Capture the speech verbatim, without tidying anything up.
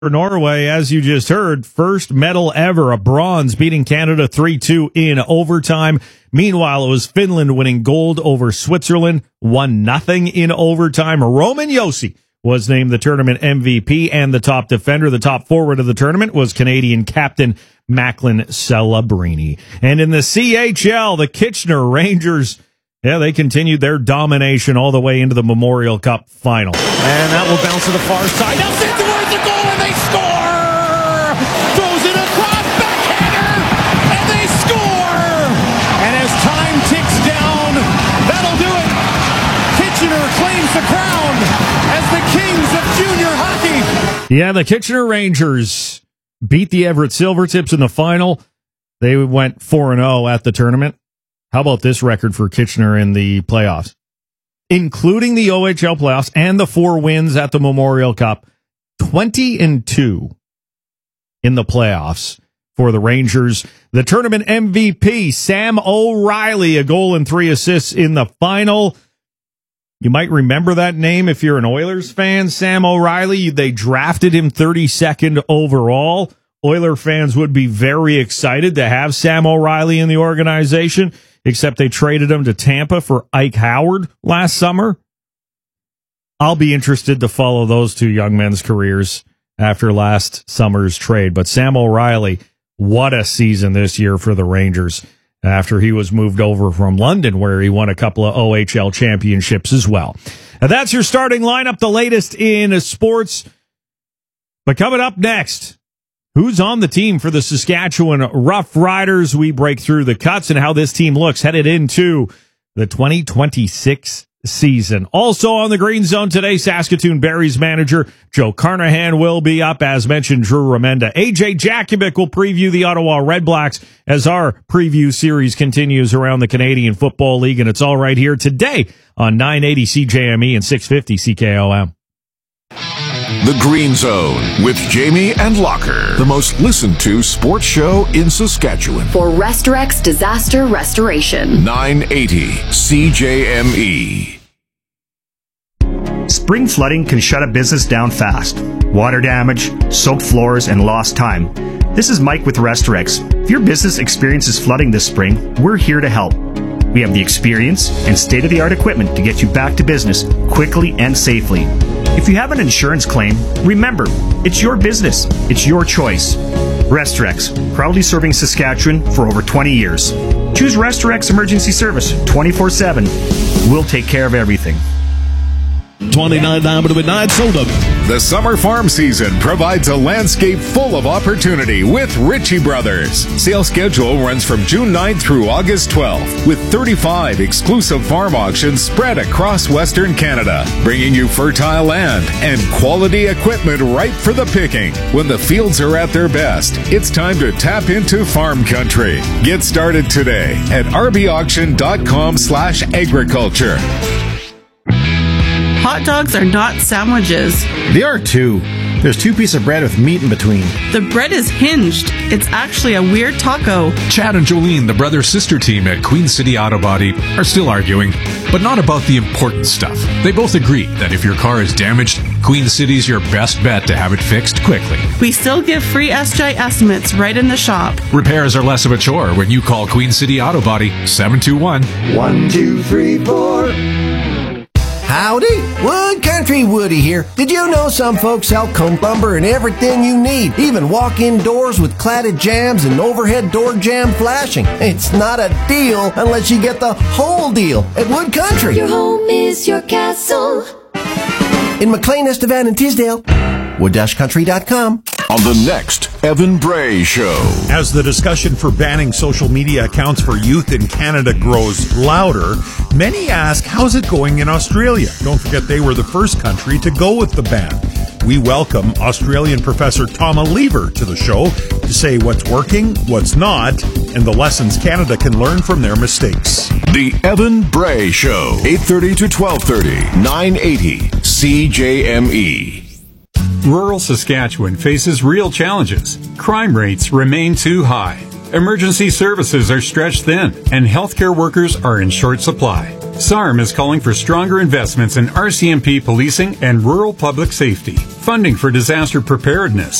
For Norway, as you just heard, first medal ever, a bronze, beating Canada three two in overtime. Meanwhile, it was Finland winning gold over Switzerland, one nothing in overtime. Roman Josi was named the tournament M V P and the top defender. The top forward of the tournament was Canadian captain Macklin Celebrini. And in the C H L, the Kitchener Rangers, yeah, they continued their domination all the way into the Memorial Cup final. And that will bounce to the far side. Now sends towards the goal, and they score! Throws it across, backhander, and they score! And as time ticks down, that'll do it. Kitchener claims the crown as the kings of junior hockey. Yeah, the Kitchener Rangers beat the Everett Silvertips in the final. They went four and oh at the tournament. How about this record for Kitchener in the playoffs? Including the O H L playoffs and the four wins at the Memorial Cup, twenty and two in the playoffs for the Rangers. The tournament M V P, Sam O'Reilly, a goal and three assists in the final. You might remember that name if you're an Oilers fan, Sam O'Reilly. They drafted him thirty-second overall. Oiler fans would be very excited to have Sam O'Reilly in the organization, except they traded him to Tampa for Ike Howard last summer. I'll be interested to follow those two young men's careers after last summer's trade. But Sam O'Reilly, what a season this year for the Rangers after he was moved over from London, where he won a couple of O H L championships as well. Now, that's your starting lineup, the latest in sports. But coming up next, who's on the team for the Saskatchewan Rough Riders? We break through the cuts and how this team looks headed into the twenty twenty-six season. Also on the Green Zone today, Saskatoon Berries manager Joe Carnahan will be up. As mentioned, Drew Remenda. A J Jakubic will preview the Ottawa Redblacks as our preview series continues around the Canadian Football League, and it's all right here today on nine eighty C J M E and six fifty C K O M. The Green Zone with Jamie and Locker, the most listened to sports show in Saskatchewan. For Restorex Disaster Restoration. nine eighty C J M E. Spring flooding can shut a business down fast. Water damage, soaked floors, and lost time. This is Mike with Restorex. If your business experiences flooding this spring, we're here to help. We have the experience and state-of-the-art equipment to get you back to business quickly and safely. If you have an insurance claim, remember, it's your business. It's your choice. Restorex, proudly serving Saskatchewan for over twenty years. Choose Restorex Emergency Service twenty-four seven. We'll take care of everything. twenty-nine down to midnight, sold up. The summer farm season provides a landscape full of opportunity with Ritchie Brothers. Sale schedule runs from June ninth through August twelfth, with thirty-five exclusive farm auctions spread across Western Canada, bringing you fertile land and quality equipment ripe for the picking. When the fields are at their best, it's time to tap into farm country. Get started today at rbauction.com slash agriculture. Hot dogs are not sandwiches. They are too. There's two pieces of bread with meat in between. The bread is hinged. It's actually a weird taco. Chad and Jolene, the brother-sister team at Queen City Auto Body, are still arguing, but not about the important stuff. They both agree that if your car is damaged, Queen City's your best bet to have it fixed quickly. We still give free S J estimates right in the shop. Repairs are less of a chore when you call Queen City Auto Body seven two one, one two three four. Howdy, Wood Country Woody here. Did you know some folks sell comb lumber and everything you need? Even walk indoors with cladded jambs and overhead door jamb flashing. It's not a deal unless you get the whole deal at Wood Country. Your home is your castle. In McLean, Estevan, and Tisdale, wood dash country dot com. On the next Evan Bray Show. As the discussion for banning social media accounts for youth in Canada grows louder, many ask, how's it going in Australia? Don't forget they were the first country to go with the ban. We welcome Australian professor Tom Lever to the show to say what's working, what's not, and the lessons Canada can learn from their mistakes. The Evan Bray Show, eight thirty to twelve thirty, nine eighty C J M E. Rural Saskatchewan faces real challenges. Crime rates remain too high. Emergency services are stretched thin, and healthcare workers are in short supply. S A R M is calling for stronger investments in R C M P policing and rural public safety. funding for disaster preparedness,